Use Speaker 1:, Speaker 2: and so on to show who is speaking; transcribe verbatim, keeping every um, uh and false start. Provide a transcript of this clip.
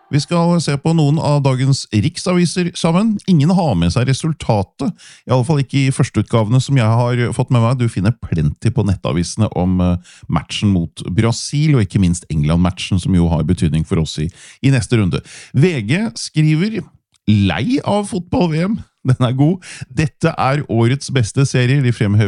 Speaker 1: Vi skal se på noen av dagens riksaviser sammen. Ingen har med seg resultatet, i alle fall ikke i førsteutgavene som jeg har fått med meg. Du finner plenty på nettavisene om matchen mot Brasil, og ikke minst England-matchen, som jo har betydning for oss i, i neste runde. V G skriver lei av fotball-V M. Den er god. Dette er årets beste serie. De fremhever